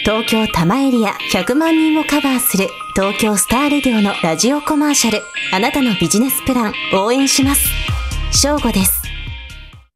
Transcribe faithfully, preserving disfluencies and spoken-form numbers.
東京多摩エリアひゃくまんにんをカバーする東京スターレディオのラジオコマーシャル。あなたのビジネスプラン応援します。翔吾です。